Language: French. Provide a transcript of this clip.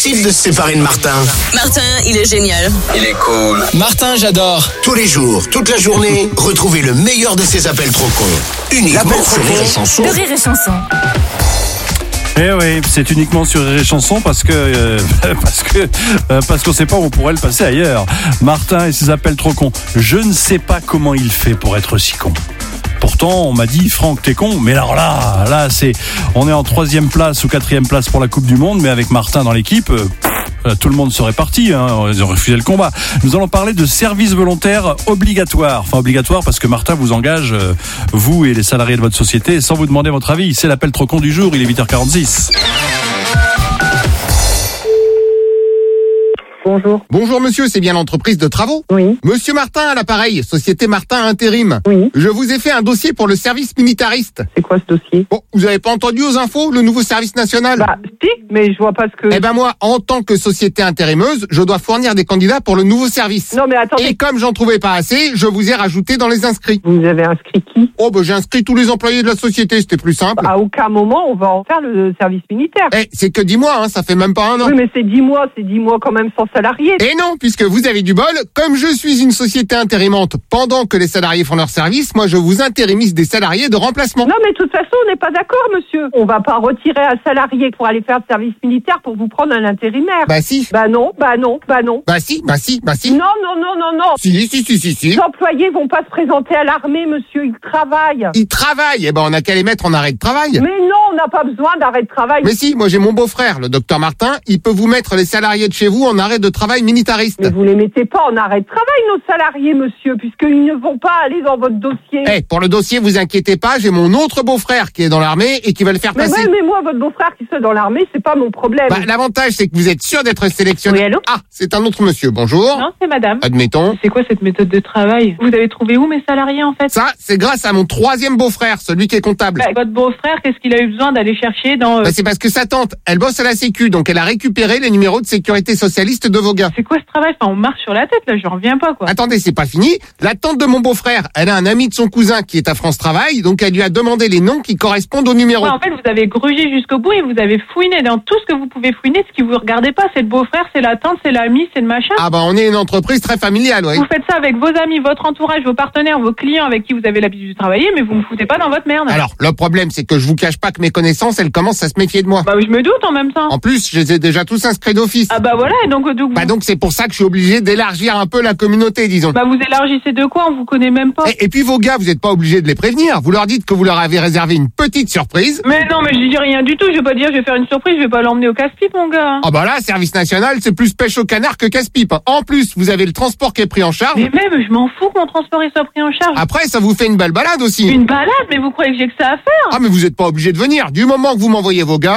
Impossible de se séparer de Martin. Martin, il est génial. Il est cool. Martin, j'adore. Tous les jours, toute la journée, retrouvez le meilleur de ses appels trop cons. Uniquement sur Rire et Chanson. Le Rire et Chanson. Eh oui, c'est uniquement sur Rire et Chanson parce qu'on sait pas où on pourrait le passer ailleurs. Martin et ses appels trop cons. Je ne sais pas comment il fait pour être si con. Pourtant, on m'a dit, Franck, t'es con. Mais alors là, on est en 3e place ou 4e place pour la Coupe du Monde, mais avec Martin dans l'équipe, tout le monde serait parti, ils auraient refusé le combat. Nous allons parler de service volontaire obligatoire. Enfin, obligatoire parce que Martin vous engage, vous et les salariés de votre société, sans vous demander votre avis. C'est l'appel trop con du jour, il est 8h46. Bonjour. Bonjour monsieur, c'est bien l'entreprise de travaux? Oui. Monsieur Martin à l'appareil, société Martin Intérim. Oui. Je vous ai fait un dossier pour le service militariste. C'est quoi ce dossier? Bon, vous avez pas entendu aux infos le nouveau service national? Bah, si, mais je vois pas ce que... Eh ben moi, en tant que société intérimeuse, je dois fournir des candidats pour le nouveau service. Non mais attendez, Et comme j'en trouvais pas assez, je vous ai rajouté dans les inscrits. vous avez inscrit qui? Oh ben j'ai inscrit tous les employés de la société, c'était plus simple. À aucun moment on va en faire le service militaire. Eh, c'est que 10 mois, ça fait même pas un an. Oui mais c'est 10 mois quand même sans salarié. Et non, puisque vous avez du bol, comme je suis une société intérimante, pendant que les salariés font leur service, moi je vous intérimise des salariés de remplacement. Non mais de toute façon on n'est pas d'accord monsieur. On va pas retirer un salarié pour aller faire le service militaire pour vous prendre un intérimaire. Bah si. Bah non. Bah si. Non. Si. Les employés vont pas se présenter à l'armée monsieur, ils travaillent. Ils travaillent, on n'a qu'à les mettre en arrêt de travail. Mais non, on n'a pas besoin d'arrêt de travail. Mais si, moi j'ai mon beau-frère, le docteur Martin, il peut vous mettre les salariés de chez vous en arrêt de travail militariste. Mais vous les mettez pas en arrêt de travail, nos salariés, monsieur, puisqu'ils ne vont pas aller dans votre dossier. Pour le dossier, vous inquiétez pas, j'ai mon autre beau-frère qui est dans l'armée et qui va le faire Mais passer. ouais, mais moi, votre beau-frrère qui soit dans l'armée, c'est pas mon problème. L'avantage, c'est que vous êtes sûr d'être sélectionné. Oui, allô? Ah, c'est un autre monsieur, bonjour. Non, c'est madame. Admettons. C'est quoi cette méthode de travail? Vous avez trouvé où mes salariés en fait? Ça, c'est grâce à mon 3e beau-frère, celui qui est comptable. Votre beau-frère, qu'est-ce qu'il a eu besoin d'aller chercher dans... C'est parce que sa tante, elle bosse à la Sécu, donc elle a récupéré les numéros de sécurité socialiste de vos gars. C'est quoi ce travail? Enfin, on marche sur la tête là, je reviens pas quoi. Attendez, c'est pas fini. La tante de mon beau-frère, elle a un ami de son cousin qui est à France Travail, donc elle lui a demandé les noms qui correspondent aux numéros. Ouais, en fait, vous avez grugé jusqu'au bout et vous avez fouiné dans tout ce que vous pouvez fouiner, ce qui vous regardez pas. C'est le beau-frère, c'est la tante, c'est l'ami, c'est le machin. Ah bah on est une entreprise très familiale, ouais. Vous faites ça avec vos amis, votre entourage, vos partenaires, vos clients avec qui vous avez l'habitude de travailler, mais vous me foutez pas dans votre merde. Alors, le problème, c'est que je vous cache pas que mes connaissances, elles commencent à se méfier de moi. Bah je me doute en même temps. En plus, je les ai déjà tous inscrits d'office. Ah bah voilà, et donc donc c'est pour ça que je suis obligé d'élargir un peu la communauté, disons. Bah vous élargissez de quoi? On vous connaît même pas. Et puis vos gars, vous êtes pas obligés de les prévenir. Vous leur dites que vous leur avez réservé une petite surprise. Mais non, mais je dis rien du tout. Je vais pas dire je vais faire une surprise, je vais pas l'emmener au casse-pipe, mon gars. Ah bah là, service national, c'est plus pêche au canard que casse-pipe. En plus, vous avez le transport qui est pris en charge. Mais même, je m'en fous que mon transport soit pris en charge. Après, ça vous fait une belle balade aussi. Une balade? Mais vous croyez que j'ai que ça à faire? Ah mais vous êtes pas obligé de venir. Du moment que vous m'envoyez vos gars,